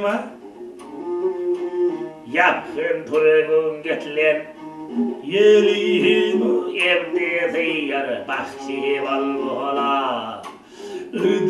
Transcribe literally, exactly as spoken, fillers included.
var? Yapın turun getlen Yelihim evde ziyar bahçe bal bola.